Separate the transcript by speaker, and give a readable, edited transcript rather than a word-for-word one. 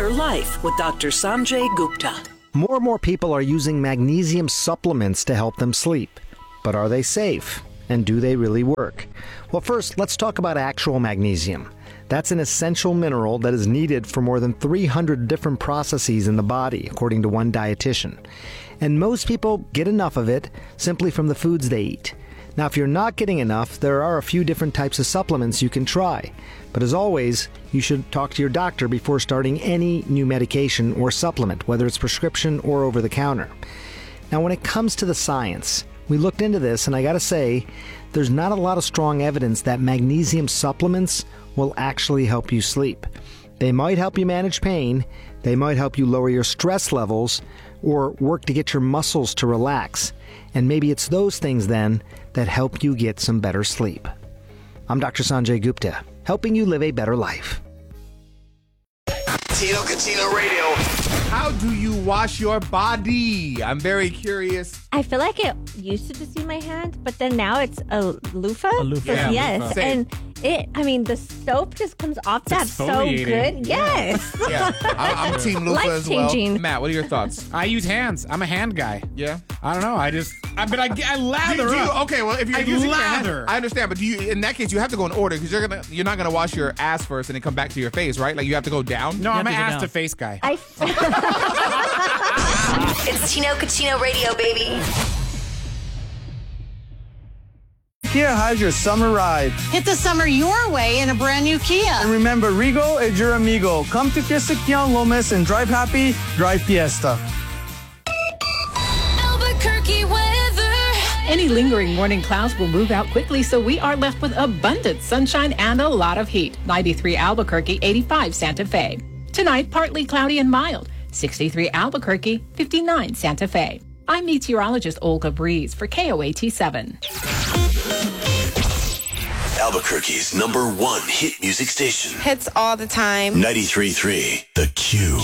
Speaker 1: better life with Dr. Sanjay Gupta.
Speaker 2: More and more people are using magnesium supplements to help them sleep. But are they safe? And do they really work? Well, first, let's talk about actual magnesium. That's an essential mineral that is needed for more than 300 different processes in the body, according to one dietitian. And most people get enough of it simply from the foods they eat. Now, if you're not getting enough, there are a few different types of supplements you can try. But as always, you should talk to your doctor before starting any new medication or supplement, whether it's prescription or over the counter. Now, when it comes to the science, we looked into this, and I gotta say, there's not a lot of strong evidence that magnesium supplements will actually help you sleep. They might help you manage pain, they might help you lower your stress levels, or work to get your muscles to relax. And maybe it's those things then that help you get some better sleep. I'm Dr. Sanjay Gupta, helping you live a better life.
Speaker 3: Tino Catino Radio.
Speaker 4: How do you wash your body? I'm very curious.
Speaker 5: I feel like it used to just be my hand, but then now it's a loofah.
Speaker 6: A loofah.
Speaker 4: Yeah,
Speaker 5: Yes.
Speaker 4: loofah.
Speaker 5: And the soap just comes off that so
Speaker 6: exfoliating.
Speaker 5: good. Yes.
Speaker 4: Yeah, I'm Team Lufa as well.
Speaker 5: Life-changing.
Speaker 4: Matt, what are your thoughts?
Speaker 6: I use hands. I'm a hand guy.
Speaker 4: Yeah.
Speaker 6: I don't know. I lather
Speaker 4: Do you,
Speaker 6: up.
Speaker 4: okay, well, if you're
Speaker 6: I
Speaker 4: using your hand,
Speaker 6: lather.
Speaker 4: I understand, but do you? In that case, you have to go in order because you're not gonna wash your ass first and then come back to your face, right? Like you have to go down.
Speaker 6: No, I'm an
Speaker 7: have to go
Speaker 6: ass
Speaker 7: down.
Speaker 6: to face guy.
Speaker 8: It's Tino Catino Radio, baby.
Speaker 9: Kia has your summer ride.
Speaker 10: Hit the summer your way in a brand new Kia.
Speaker 9: And remember, Rigo is your amigo. Come to Kisakian Lomas and drive happy, drive Fiesta.
Speaker 11: Albuquerque weather.
Speaker 12: Any lingering morning clouds will move out quickly, so we are left with abundant sunshine and a lot of heat. 93 Albuquerque, 85 Santa Fe. Tonight, partly cloudy and mild. 63 Albuquerque, 59 Santa Fe. I'm meteorologist Olga Breeze for KOAT 7.
Speaker 3: Albuquerque's #1 hit music station.
Speaker 13: Hits all the time.
Speaker 3: 93.3 The Q.